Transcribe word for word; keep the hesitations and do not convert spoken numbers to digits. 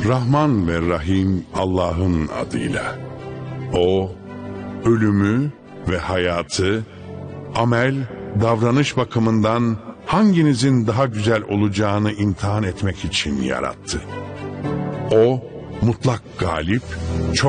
Rahman ve Rahim Allah'ın adıyla. O, ölümü ve hayatı, amel, davranış bakımından hanginizin daha güzel olacağını imtihan etmek için yarattı. O, mutlak galip, çok